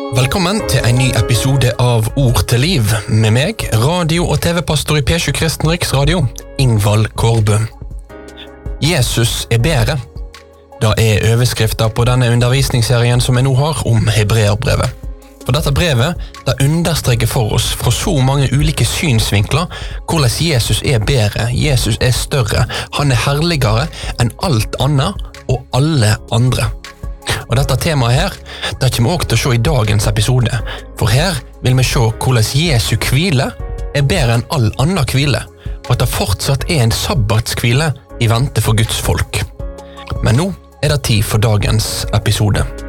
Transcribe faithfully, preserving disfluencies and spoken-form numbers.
Velkommen til en ny episode av Ord til liv, med meg, radio- og tv-pastor i P sju Kristen Riksradio, Ingvald Kårbø. Jesus er bedre. Da er overskrifter på denne undervisningsserien som jeg nå har om Hebreerbrevet. For dette brevet, det understreker for oss fra så mange ulike synsvinkler hvordan Jesus er bedre, Jesus er større, han er herligere enn alt annet og alle andre. Og dette temaet her, det kommer vi også til å se i dagens episode, for her vil vi se hvordan Jesu hvile er bedre enn all annen hvile, og at det fortsatt er en sabbatskvile i vente for Guds folk. Men nå er det tid for dagens episode.